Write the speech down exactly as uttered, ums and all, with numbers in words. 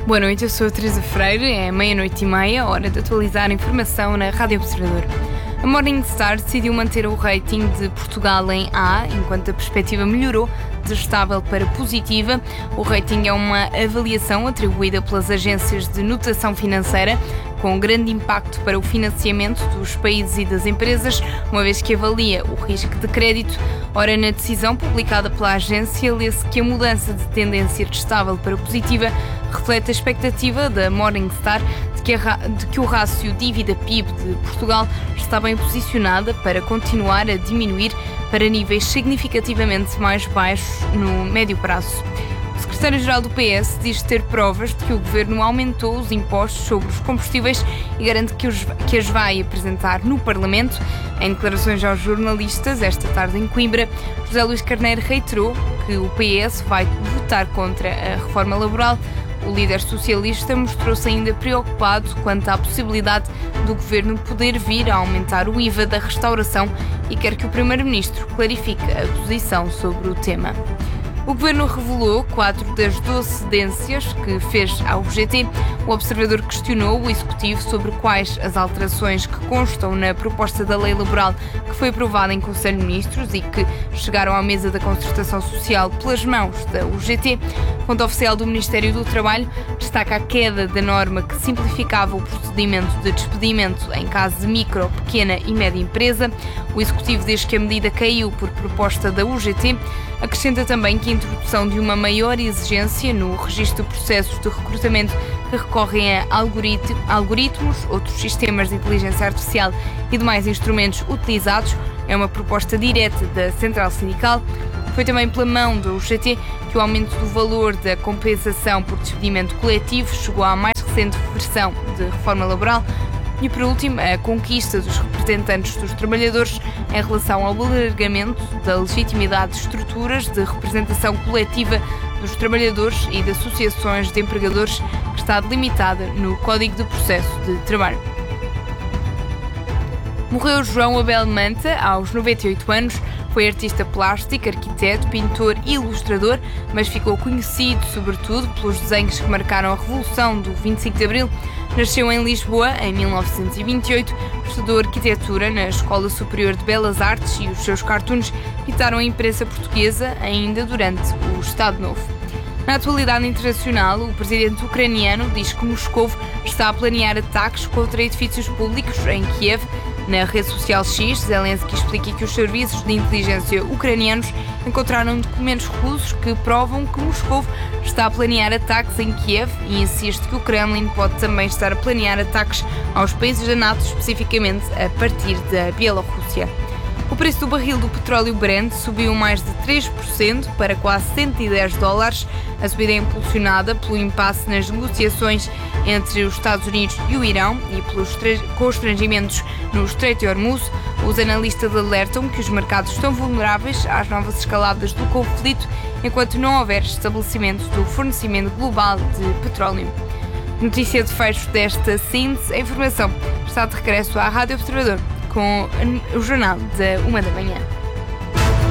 Boa noite, eu sou a Teresa Freire, é meia-noite e meia, hora de atualizar a informação na Rádio Observador. A Morningstar decidiu manter o rating de Portugal em A, enquanto a perspectiva melhorou de estável para positiva. O rating é uma avaliação atribuída pelas agências de notação financeira, com grande impacto para o financiamento dos países e das empresas, uma vez que avalia o risco de crédito. Ora, na decisão publicada pela agência, lê-se que a mudança de tendência de estável para positiva reflete a expectativa da Morningstar de que, a, de que o rácio dívida-P I B de Portugal está bem posicionada para continuar a diminuir para níveis significativamente mais baixos no médio prazo. O secretário-geral do P S diz ter provas de que o governo aumentou os impostos sobre os combustíveis e garante que, os, que as vai apresentar no Parlamento. Em declarações aos jornalistas esta tarde em Coimbra, José Luís Carneiro reiterou que o P S vai votar contra a reforma laboral. O líder socialista mostrou-se ainda preocupado quanto à possibilidade do governo poder vir a aumentar o I V A da restauração e quer que o primeiro-ministro clarifique a posição sobre o tema. O governo revelou quatro das doze cedências que fez ao U G T. O Observador questionou o Executivo sobre quais as alterações que constam na proposta da lei laboral que foi aprovada em Conselho de Ministros e que chegaram à mesa da concertação social pelas mãos da U G T. Fonte oficial do Ministério do Trabalho destaca a queda da norma que simplificava o procedimento de despedimento em caso de micro, pequena e média empresa. O Executivo diz que a medida caiu por proposta da U G T. Acrescenta também que a introdução de uma maior exigência no registro de processos de recrutamento que recorrem a algoritmos, outros sistemas de inteligência artificial e demais instrumentos utilizados é uma proposta direta da Central Sindical. Foi também pela mão da U G T que o aumento do valor da compensação por despedimento coletivo chegou à mais recente versão de reforma laboral. E, por último, a conquista dos representantes dos trabalhadores em relação ao alargamento da legitimidade de estruturas de representação coletiva dos trabalhadores e de associações de empregadores que está delimitada no Código de Processo de Trabalho. Morreu João Abel Manta, aos noventa e oito anos. Foi artista plástico, arquiteto, pintor e ilustrador, mas ficou conhecido sobretudo pelos desenhos que marcaram a Revolução do vinte e cinco de Abril. Nasceu em Lisboa em mil novecentos e vinte e oito, estudou arquitetura na Escola Superior de Belas Artes e os seus cartoons pintaram a imprensa portuguesa ainda durante o Estado Novo. Na atualidade internacional, o presidente ucraniano diz que Moscovo está a planear ataques contra edifícios públicos em Kiev. Na rede social X, Zelensky explica que os serviços de inteligência ucranianos encontraram documentos russos que provam que Moscou está a planear ataques em Kiev e insiste que o Kremlin pode também estar a planear ataques aos países da NATO, especificamente a partir da Bielorrússia. O preço do barril do petróleo Brent subiu mais de três por cento para quase cento e dez dólares. A subida é impulsionada pelo impasse nas negociações entre os Estados Unidos e o Irão e pelos constrangimentos no Estreito de Hormuz. Os analistas alertam que os mercados estão vulneráveis às novas escaladas do conflito enquanto não houver estabelecimento do fornecimento global de petróleo. Notícia de fecho desta síntese. A informação está de regresso à Rádio Observador com o Jornal da uma da manhã.